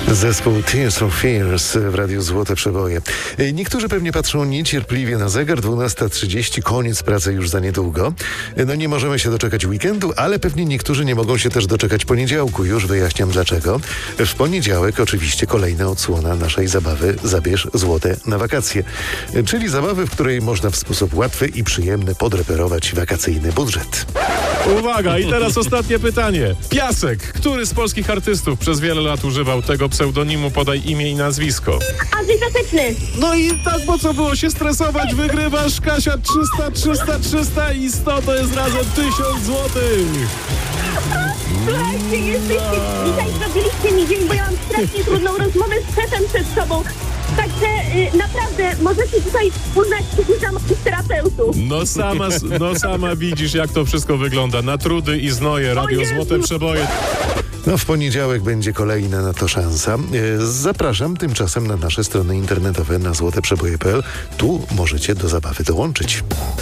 Zespół Tears for Fears w Radiu Złote Przeboje. Niektórzy pewnie patrzą niecierpliwie na zegar. 12:30, koniec pracy już za niedługo. No nie możemy się doczekać weekendu, ale pewnie niektórzy nie mogą się też doczekać poniedziałku. Już wyjaśniam dlaczego. W poniedziałek oczywiście kolejna odsłona naszej zabawy Zabierz złote na wakacje. Czyli zabawy, w której można w sposób łatwy i przyjemny podreperować wakacyjny budżet. Uwaga, i teraz ostatnie pytanie. Piasek. Który z polskich artystów przez wiele lat używał tego pseudonimu? Podaj imię i nazwisko. Andrzej Piaseczny. No i tak, po co było się stresować? Wygrywasz, Kasia, 300 i 100 to jest razem 1000 złotych. Słuchajcie, jesteście dzisiaj, zrobiliście mi dzień, bo ja mam strasznie trudną rozmowę z szefem przed sobą. Także naprawdę możecie tutaj uznać się moich terapeutów. No sama widzisz, jak to wszystko wygląda. Na trudy i znoje. Radio Złote Przeboje. No w poniedziałek będzie kolejna na to szansa. Zapraszam tymczasem na nasze strony internetowe na złoteprzeboje.pl. Tu możecie do zabawy dołączyć.